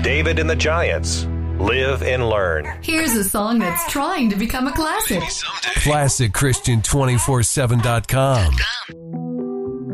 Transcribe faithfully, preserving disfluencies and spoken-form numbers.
David and the Giants. Live and learn. Here's a song that's trying to become a classic. Classic Christian two forty-seven dot com.